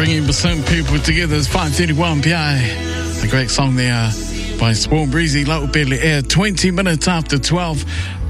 bringing some people together. It's 5:31 PI. A great song there by Spawn Breezy, Low Belly Air, 20 minutes after 12.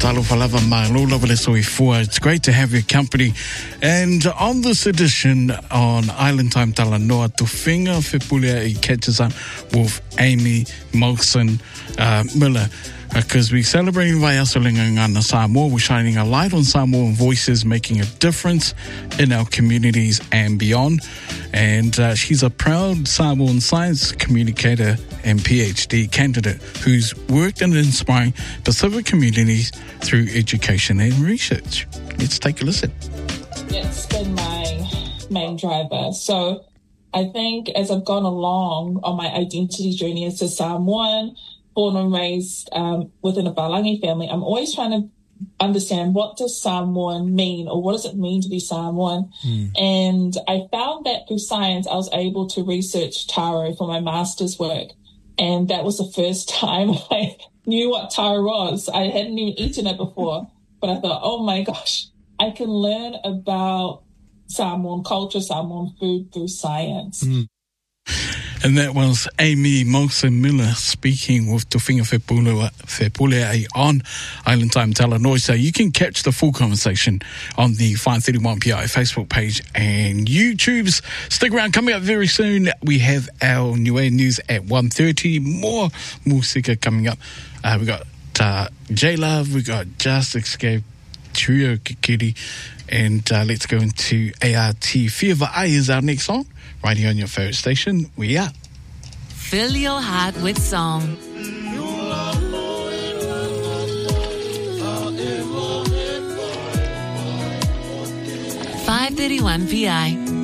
It's great to have your company. And on this edition on Island Time Talanoa, Tuwhinga Whepulea catches up with Amy Molson Miller. Because we're celebrating Vaiasalinga Ngana Samoa. We're shining a light on Samoan voices, making a difference in our communities and beyond. And she's a proud Samoan science communicator and PhD candidate who's worked in inspiring Pacific communities through education and research. Let's take a listen. It's been my main driver. So I think as I've gone along on my identity journey as a Samoan, born and raised within a Palangi family, I'm always trying to understand, what does Samoan mean, or what does it mean to be Samoan? And I found that through science, I was able to research taro for my master's work. And that was the first time I knew what taro was. I hadn't even eaten it before, but I thought, oh my gosh, I can learn about Samoan culture, Samoan food through science. And that was Amy Molson Miller speaking with Tuwhinga Whepulea on Island Time Talanoa. So you can catch the full conversation on the 531 PI Facebook page and YouTube's. Stick around. Coming up very soon, we have our Niue News at 1:30. More musika coming up. We got J-Love, we got Just Escape, Trio Kikiri, and let's go into ART. Fear of Ai is our next song. Right here on your favorite station, we are. Fill your heart with song. 531 PI.